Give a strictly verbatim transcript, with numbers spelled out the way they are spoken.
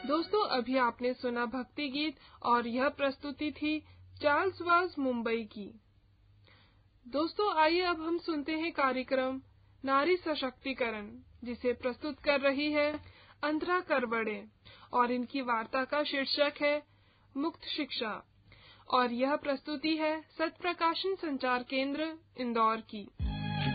दोस्तों, अभी आपने सुना भक्ति गीत और यह प्रस्तुति थी चार्ल्स वाज मुंबई की। दोस्तों, आइए अब हम सुनते हैं कार्यक्रम नारी सशक्तिकरण, जिसे प्रस्तुत कर रही है अंतरा करबड़े और इनकी वार्ता का शीर्षक है मुक्त शिक्षा और यह प्रस्तुति है सत्प्रकाशन संचार केंद्र इंदौर की।